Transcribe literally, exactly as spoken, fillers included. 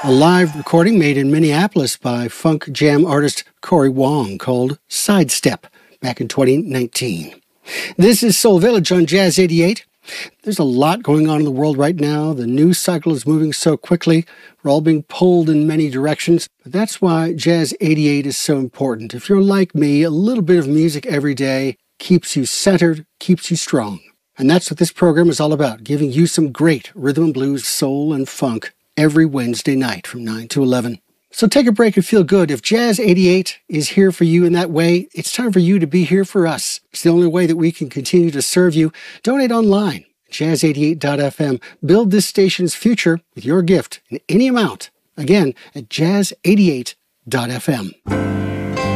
a live recording made in Minneapolis by funk jam artist Corey Wong called Sidestep back in twenty nineteen. This is Soul Village on Jazz eighty-eight. There's a lot going on in the world right now. The news cycle is moving so quickly. We're all being pulled in many directions. But that's why Jazz eighty-eight is so important. If you're like me, a little bit of music every day keeps you centered, keeps you strong. And that's what this program is all about, giving you some great rhythm and blues, soul, and funk every Wednesday night from nine to eleven. So take a break and feel good. If Jazz eighty-eight is here for you in that way, it's time for you to be here for us. It's the only way that we can continue to serve you. Donate online, jazz eighty-eight dot f m. Build this station's future with your gift in any amount. Again, at jazz eighty-eight dot f m.